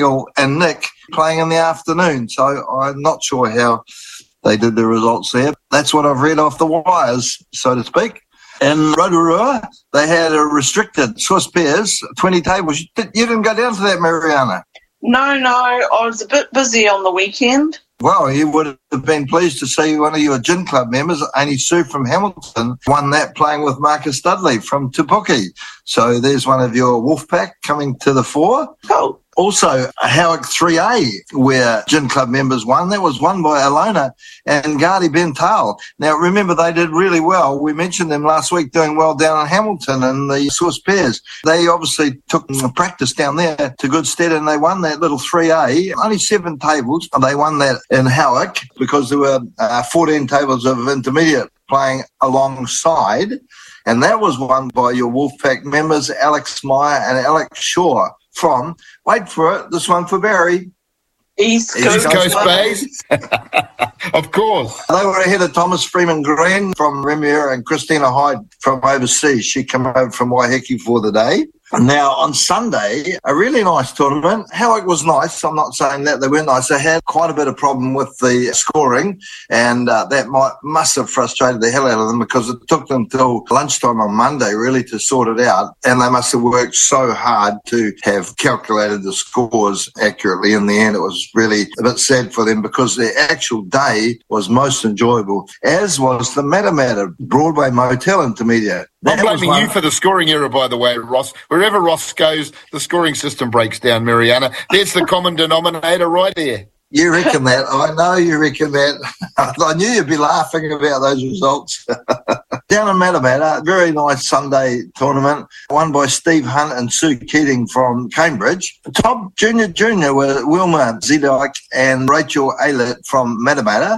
Bagel and Nick playing in the afternoon. So I'm not sure how they did the results there. That's what I've read off the wires, so to speak. In Rotorua, they had a restricted Swiss pairs, 20 tables. You didn't go down to that, Mariana? No, I was a bit busy on the weekend. Well, you would have been pleased to see one of your gin club members, Amy Sue from Hamilton, won that playing with Marcus Dudley from Te Puke. So there's one of your Wolfpack coming to the fore. Cool. Also, Howick 3A, where gin club members won. That was won by Alona and Gardy Bental. Now, remember, they did really well. We mentioned them last week doing well down in Hamilton in the Swiss pairs. They obviously took practice down there to good stead, and they won that little 3A. Only 7 tables. They won that in Howick because there were 14 tables of intermediate playing alongside. And that was won by your Wolfpack members, Alex Meyer and Alex Shaw from, wait for it, this one for Barry. East Coast Bays. Of course. They were ahead of Thomas Freeman Green from Remuera and Christina Hyde from overseas. She came over from Waiheke for the day. Now, on Sunday, a really nice tournament. Howick was nice. I'm not saying that they weren't nice. They had quite a bit of problem with the scoring, and that must have frustrated the hell out of them because it took them till lunchtime on Monday really to sort it out, and they must have worked so hard to have calculated the scores accurately. In the end, it was really a bit sad for them because their actual day was most enjoyable, as was the Matamata Broadway Motel Intermediate. I'm blaming you for the scoring error, by the way, Ross. Wherever Ross goes, the scoring system breaks down, Mariana. There's the common denominator right there. You reckon that. I know you reckon that. I knew you'd be laughing about those results. Down in Matamata, very nice Sunday tournament, won by Steve Hunt and Sue Keating from Cambridge. The top junior were Wilma Zedek and Rachel Aylett from Matamata.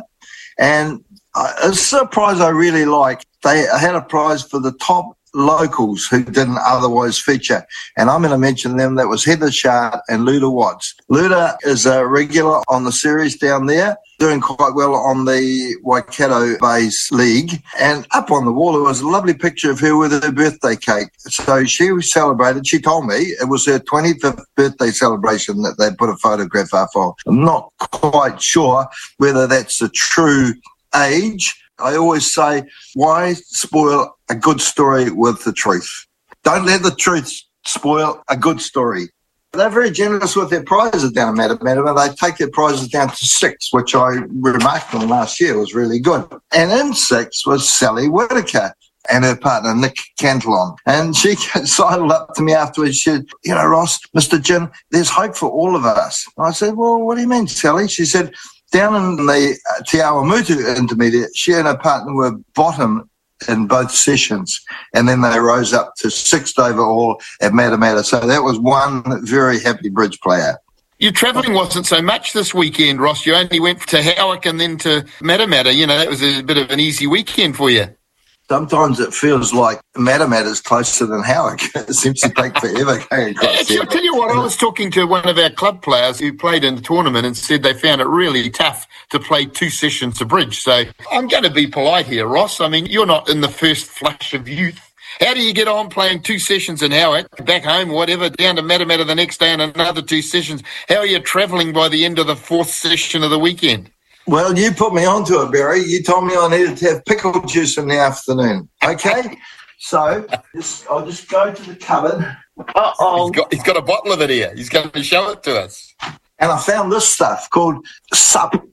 And a surprise I really like, they had a prize for the top locals who didn't otherwise feature. And I'm going to mention them. That was Heather Shart and Luda Watts. Luda is a regular on the series down there, doing quite well on the Waikato Bays League. And up on the wall, there was a lovely picture of her with her birthday cake. So she celebrated, she told me it was her 25th birthday celebration that they put a photograph up of. I'm not quite sure whether that's a true age. I always say, why spoil a good story with the truth? Don't let the truth spoil a good story. They're very generous with their prizes down in Matamata. They take their prizes down to 6, which I remarked on last year was really good. And in 6 was Sally Whitaker and her partner, Nick Cantillon. And she sidled up to me afterwards. She said, you know, Ross, Mr. Jim, there's hope for all of us. I said, well, what do you mean, Sally? She said, down in the Te Awamutu Intermediate, she and her partner were bottom in both sessions, and then they rose up to 6th overall at Matamata. So that was one very happy bridge player. Your travelling wasn't so much this weekend, Ross. You only went to Howick and then to Matamata. You know, that was a bit of an easy weekend for you. Sometimes it feels like Matamata is closer than Howick. It seems to take forever going across there. I'll tell you what, I was talking to one of our club players who played in the tournament and said they found it really tough to play 2 sessions of bridge. So I'm going to be polite here, Ross. I mean, you're not in the first flush of youth. How do you get on playing 2 sessions in Howick, back home, whatever, down to Matamata the next day and another 2 sessions? How are you travelling by the end of the 4th session of the weekend? Well, you put me onto it, Barry. You told me I needed to have pickle juice in the afternoon. Okay? So I'll just go to the cupboard. Uh-oh. He's got a bottle of it here. He's going to show it to us. And I found this stuff called SUP,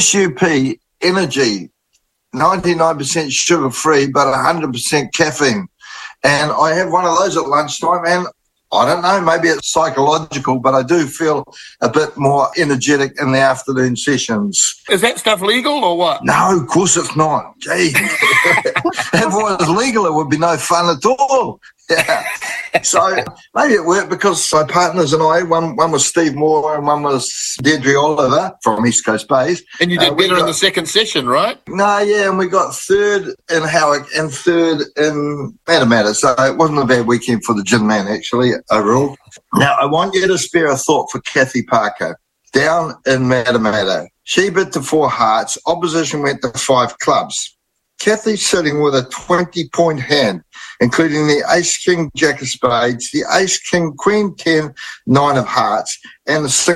S-U-P, Energy, 99% sugar-free, but 100% caffeine. And I have one of those at lunchtime, and I don't know, maybe it's psychological, but I do feel a bit more energetic in the afternoon sessions. Is that stuff legal or what? No, of course it's not. Gee, if it was legal, it would be no fun at all. Yeah. So maybe it worked because my partners and I, one was Steve Moore and one was Deirdre Oliver from East Coast Bays. And you did better in the second session, right? No, yeah, and we got 3rd in Howick and 3rd in Matamata. So it wasn't a bad weekend for the gin man, actually, overall. Now, I want you to spare a thought for Kathy Parker down in Matamata. She bid to 4 hearts. Opposition went to 5 clubs. Kathy's sitting with a 20-point hand, including the Ace-King Jack of Spades, the Ace-King Queen 10, 9 of Hearts, and the